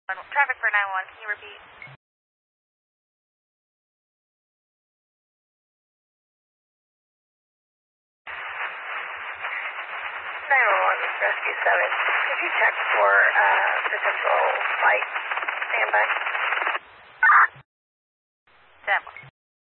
Traffic for 911, can you repeat? 911, Rescue 7. Could you check for potential flight standby?